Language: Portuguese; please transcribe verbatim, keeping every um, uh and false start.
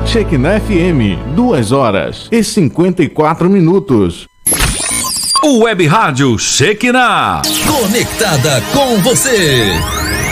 Shekinah F M, duas horas e cinquenta e quatro minutos. O Web Rádio Shekinah, conectada com você.